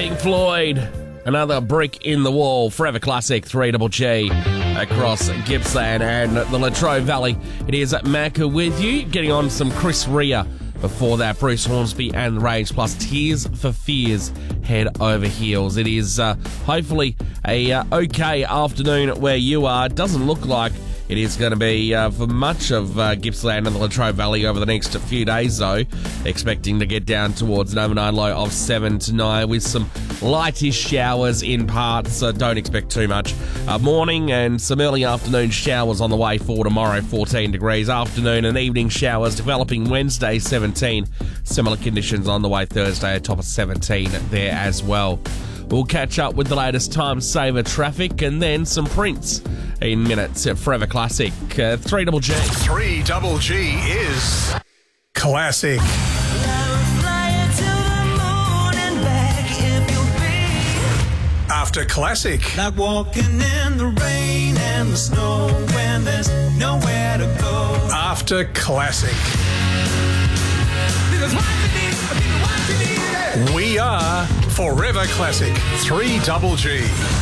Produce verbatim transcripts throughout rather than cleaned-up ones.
Pink Floyd, another brick in the wall. Forever Classic, three double G across Gippsland and the Latrobe Valley. It is Macca with you, getting on some Chris Rea. Before that, Bruce Hornsby and Rage, plus Tears for Fears, head over heels. It is uh, hopefully a uh, okay afternoon where you are. Doesn't look like it is going to be uh, for much of uh, Gippsland and the Latrobe Valley over the next few days, though. Expecting to get down towards an overnight low of seven to nine with some lightish showers in parts, so don't expect too much. Uh, morning and some early afternoon showers on the way for tomorrow, fourteen degrees. Afternoon and evening showers developing Wednesday, seventeen. Similar conditions on the way Thursday, a top of seventeen there as well. We'll catch up with the latest time saver traffic and then some Prince in minutes at Forever Classic. Uh, three double G. three double G is classic. After classic. Like walking in the rain and the snow when there's nowhere to go. After classic. Because what you need, what you need. We are Forever Classic. three double G.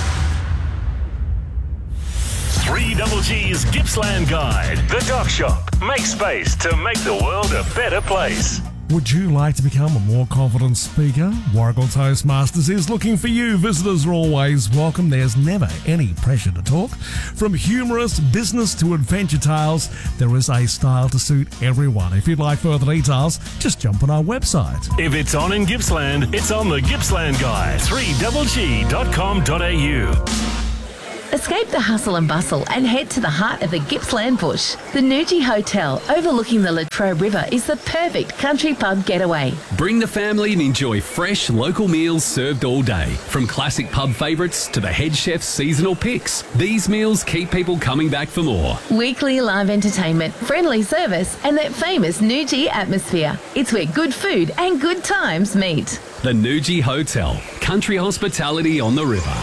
three double G's Gippsland Guide. The Dock Shop. Make space to make the world a better place. Would you like to become a more confident speaker? Warragul Toastmasters is looking for you. Visitors are always welcome. There's never any pressure to talk. From humorous business to adventure tales, there is a style to suit everyone. If you'd like further details, just jump on our website. If it's on in Gippsland, it's on the Gippsland Guide. three double G dot com dot a u. Escape the hustle and bustle and head to the heart of the Gippsland bush. The Nuji Hotel, overlooking the Latrobe River, is the perfect country pub getaway. Bring the family and enjoy fresh local meals served all day. From classic pub favourites to the head chef's seasonal picks, these meals keep people coming back for more. Weekly live entertainment, friendly service, and that famous Nuji atmosphere. It's where good food and good times meet. The Nuji Hotel, country hospitality on the river.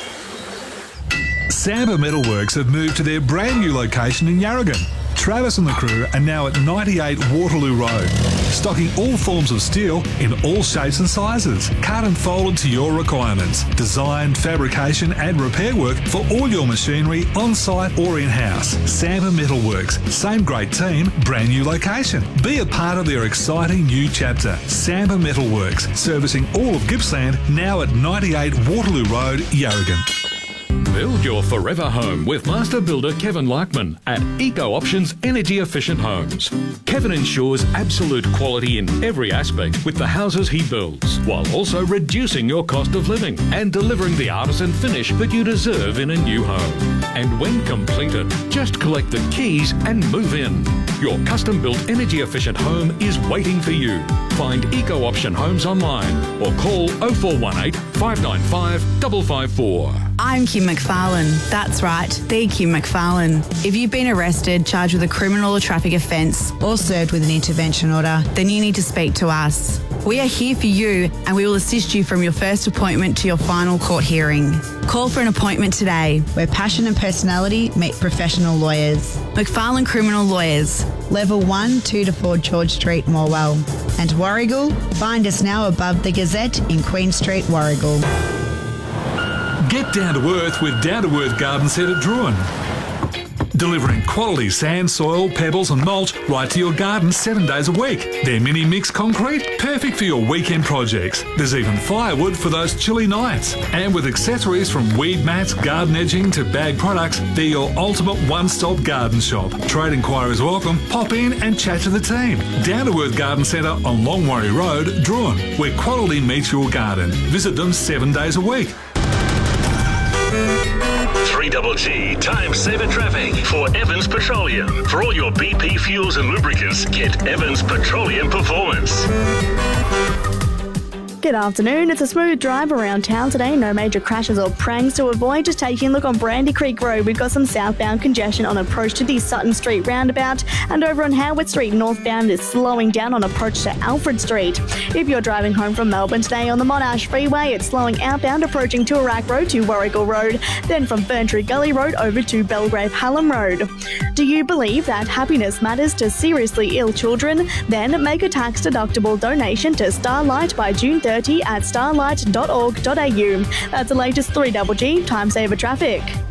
Samba Metalworks have moved to their brand new location in Yarragon. Travis and the crew are now at ninety-eight Waterloo Road, stocking all forms of steel in all shapes and sizes, cut and folded to your requirements. Design, fabrication and repair work for all your machinery on-site or in-house. Samba Metalworks, same great team, brand new location. Be a part of their exciting new chapter. Samba Metalworks, servicing all of Gippsland, now at ninety-eight Waterloo Road, Yarragon. Build your forever home with master builder Kevin Larkman at Eco Options Energy Efficient Homes. Kevin ensures absolute quality in every aspect with the houses he builds, while also reducing your cost of living and delivering the artisan finish that you deserve in a new home. And when completed, just collect the keys and move in. Your custom-built energy efficient home is waiting for you. Find Eco Option Homes online or call oh four one eight, five nine five, five five four. I'm Kim McFarlane. That's right, the Kim McFarlane. If you've been arrested, charged with a criminal or traffic offence, or served with an intervention order, then you need to speak to us. We are here for you and we will assist you from your first appointment to your final court hearing. Call for an appointment today. Where passion and personality meet professional lawyers. McFarlane Criminal Lawyers. Level one, two to four George Street, Morwell. And Warragul, find us now above the Gazette in Queen Street, Warragul. Get down to earth with Down to Earth Garden Set at Druin. Delivering quality sand, soil, pebbles and mulch right to your garden seven days a week. Their mini mix concrete, perfect for your weekend projects. There's even firewood for those chilly nights. And with accessories from weed mats, garden edging to bag products, they're your ultimate one-stop garden shop. Trade inquiries welcome. Pop in and chat to the team. Down to Earth Garden Centre on Longwarry Road, Druin, where quality meets your garden. Visit them seven days a week. three double G Time Saver Traffic for Evans Petroleum. For all your B P fuels and lubricants, get Evans Petroleum Performance. Good afternoon. It's a smooth drive around town today. No major crashes or pranks to avoid. Just taking a look on Brandy Creek Road. We've got some southbound congestion on approach to the Sutton Street roundabout, and over on Howard Street northbound is slowing down on approach to Alfred Street. If you're driving home from Melbourne today on the Monash Freeway, it's slowing outbound approaching Toorak Road to Warragul Road, then from Ferntree Gully Road over to Belgrave Hallam Road. Do you believe that happiness matters to seriously ill children? Then make a tax-deductible donation to Starlight by June thirtieth thirty at starlight dot org dot a u. That's the latest three G G Time Saver traffic.